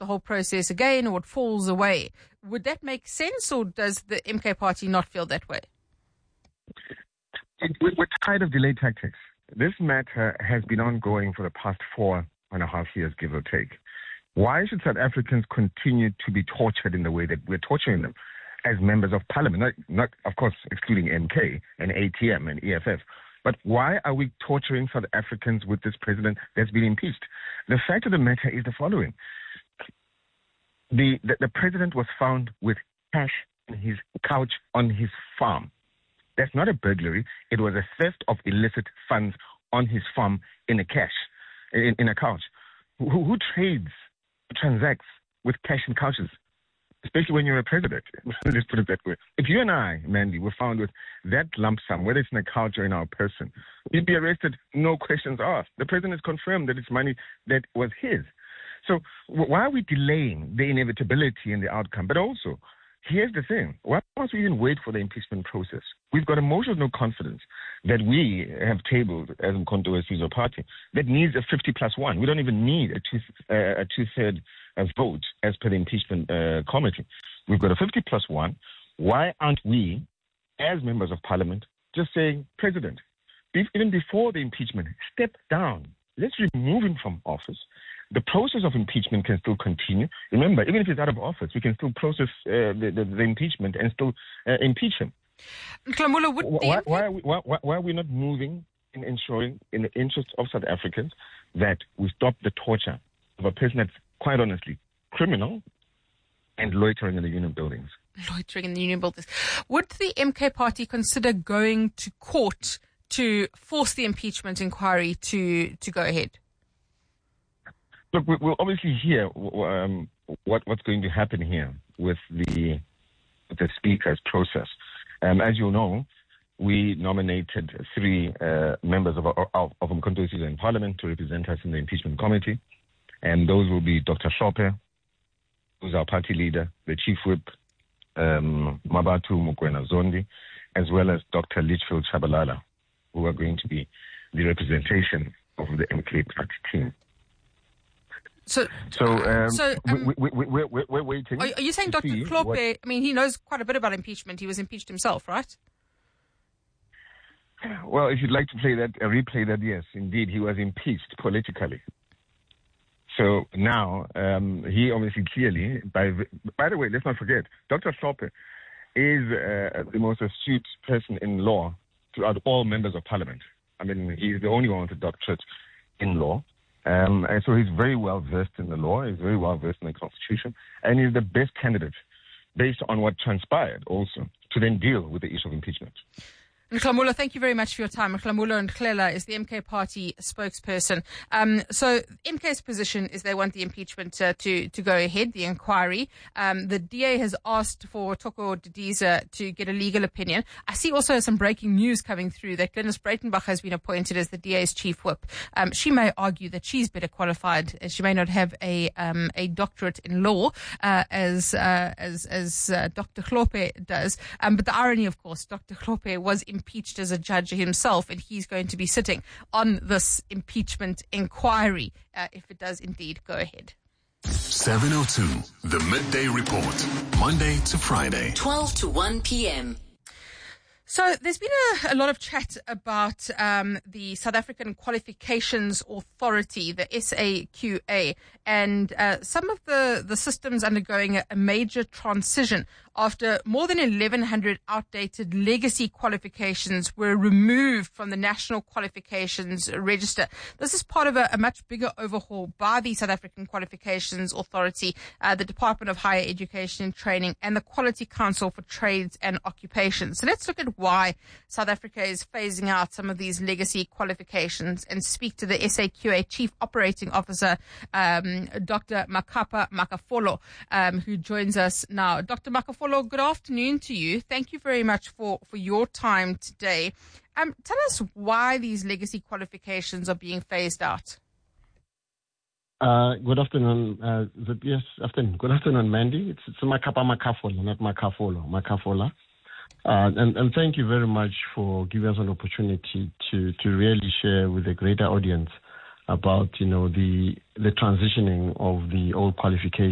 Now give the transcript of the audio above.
the whole process again, or it falls away. Would that make sense, or does the MK party not feel that way? We're tired of delay tactics. This matter has been ongoing for the past 4.5 years, give or take. Why should South Africans continue to be tortured in the way that we're torturing them as members of parliament? Not of course, excluding MK and ATM and EFF. But why are we torturing South Africans with this president that's been impeached? The fact of the matter is the following. The president was found with cash in his couch on his farm. That's not a burglary. It was a theft of illicit funds on his farm in a couch. Who transacts with cash in couches? Especially when you're a president. Let's put it that way. If you and I, Mandy, were found with that lump sum, whether it's in a couch or in our person, we'd be arrested, no questions asked. The president has confirmed that it's money that was his. So why are we delaying the inevitability and the outcome? But also, here's the thing. Why must we even wait for the impeachment process? We've got a motion of no confidence that we have tabled as Umkhonto weSizwe Party that needs a 50+1. We don't even need a two-third vote as per the impeachment committee. We've got a 50+1. Why aren't we, as members of parliament, just saying, President, even before the impeachment, step down. Let's remove him from office. The process of impeachment can still continue. Remember, even if he's out of office, we can still process the impeachment and still impeach him. Why are we not moving in ensuring, in the interest of South Africans, that we stop the torture of a person that's, quite honestly, criminal and loitering in the union buildings? Loitering in the union buildings. Would the MK party consider going to court to force the impeachment inquiry to go ahead? Look, we'll obviously hear what's going to happen here with the Speaker's process. As you know, we nominated 3 members of Umkhonto weSizwe in Parliament to represent us in the impeachment committee, and those will be Dr. Hlophe, who's our party leader, the Chief Whip, Mabathu Mokoena Zondi, as well as Dr. Litchfield Chabalala, who are going to be the representation of the MK party team. We're waiting. Are you saying Dr. Hlophe, I mean, he knows quite a bit about impeachment. He was impeached himself, right? Well, if you'd like to replay that, yes, indeed, he was impeached politically. So now, he obviously clearly, by the way, let's not forget, Dr. Hlophe is the most astute person in law throughout all members of parliament. I mean, he's the only one with a doctorate in law. And so he's very well versed in the law, he's very well versed in the Constitution, and he's the best candidate based on what transpired also to then deal with the issue of impeachment. Nhlamulo, thank you very much for your time. Nhlamulo Ndlela is the MK party spokesperson. So MK's position is they want the impeachment to go ahead, the inquiry. The DA has asked for Thoko Didiza to get a legal opinion. I see also some breaking news coming through that Glynis Breitenbach has been appointed as the DA's chief whip. She may argue that she's better qualified, as she may not have a doctorate in law as Dr. Hlophe does. But the irony, of course, Dr. Hlophe was impeached as a judge himself, and he's going to be sitting on this impeachment inquiry if it does indeed go ahead. 7:02, the Midday Report, Monday to Friday, 12 to 1 p.m. So there's been a lot of chat about the South African Qualifications Authority, the SAQA, and some of the systems undergoing a major transition after more than 1,100 outdated legacy qualifications were removed from the National Qualifications Register. This is part of a much bigger overhaul by the South African Qualifications Authority, the Department of Higher Education and Training, and the Quality Council for Trades and Occupations. So let's look at why South Africa is phasing out some of these legacy qualifications and speak to the SAQA Chief Operating Officer, Dr. Makapa Makafolo, who joins us now. Dr. Makafolo, good afternoon to you. Thank you very much for your time today. Tell us why these legacy qualifications are being phased out. Good afternoon. Yes, afternoon. Good afternoon, Mandy. It's Makapa Makafolo, not Makafolo. Makafola. And thank you very much for giving us an opportunity to really share with a greater audience about, the transitioning of the old qualifications